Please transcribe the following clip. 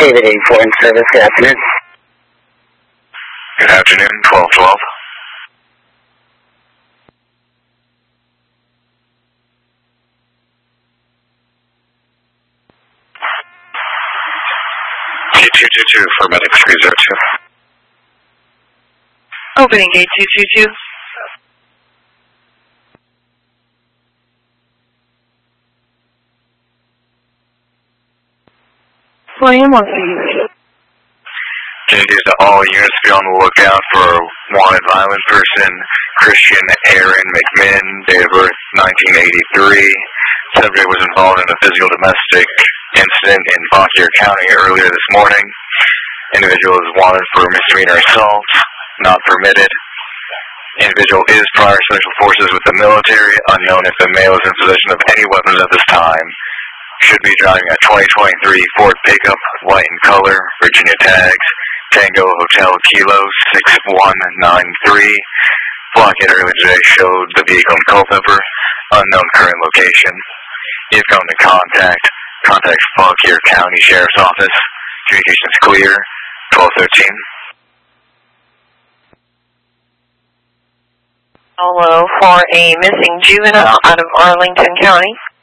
David 84 in service. Good afternoon. Good afternoon, 1212. T222 for medic 302. Opening gate 222. William, what's the Communities to all units be on the lookout for a wanted violent person, Christian Aaron McMinn, date of birth 1983. Subject was involved in a physical domestic incident in Fauquier County earlier this morning. Individual is wanted for misdemeanor assault, not permitted. Individual is prior special forces with the military, unknown if the male is in possession of any weapons at this time. Should be driving a 2023 Ford pickup, white in color, Virginia tags, Tango Hotel Kilo 6193. Blockade earlier today showed the vehicle in Culpeper, unknown current location. If going to contact Fauquier County Sheriff's Office. Communication is clear, 1213. Hello for a missing juvenile out of Arlington County.